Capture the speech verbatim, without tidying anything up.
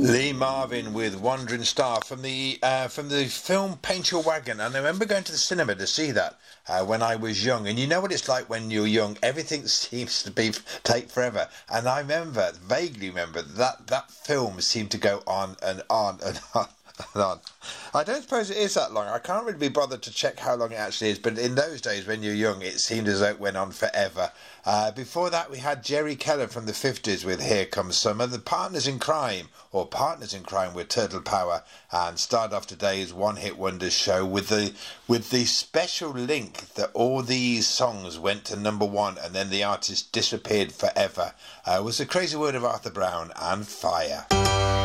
Lee Marvin with Wandering Star from the uh, from the film Paint Your Wagon, and I remember going to the cinema to see that uh, when I was young. And you know what it's like when you're young; everything seems to be take forever. And I remember, vaguely remember, that that film seemed to go on and on and on. On. I don't suppose it is that long. I can't really be bothered to check how long it actually is, but in those days when you're young it seemed as though it went on forever. Uh, before that we had Jerry Keller from the fifties with Here Comes Summer, the Partners in Crime, or Partners in Crime with Turtle Power, and started off today's One Hit Wonders show with the with the special link that all these songs went to number one and then the artist disappeared forever. Uh, was The Crazy World of Arthur Brown and Fire.